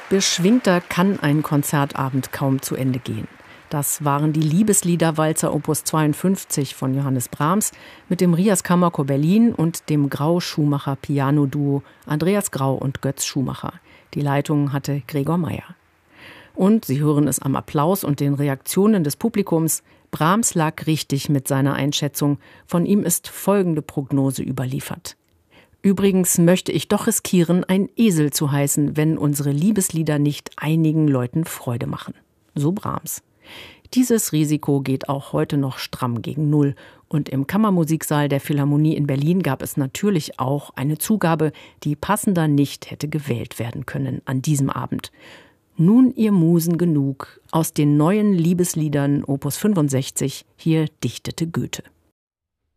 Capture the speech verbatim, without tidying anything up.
Beschwingter kann ein Konzertabend kaum zu Ende gehen. Das waren die Liebesliederwalzer Opus zweiundfünfzig von Johannes Brahms mit dem Rias Kammerchor Berlin und dem Grau-Schumacher Piano-Duo Andreas Grau und Götz Schumacher. Die Leitung hatte Gregor Meyer. Und Sie hören es am Applaus und den Reaktionen des Publikums: Brahms lag richtig mit seiner Einschätzung. Von ihm ist folgende Prognose überliefert: Übrigens möchte ich doch riskieren, ein Esel zu heißen, wenn unsere Liebeslieder nicht einigen Leuten Freude machen. So Brahms. Dieses Risiko geht auch heute noch stramm gegen Null. Und im Kammermusiksaal der Philharmonie in Berlin gab es natürlich auch eine Zugabe, die passender nicht hätte gewählt werden können an diesem Abend. Nun, ihr Musen, genug. Aus den neuen Liebesliedern Opus fünfundsechzig, hier dichtete Goethe.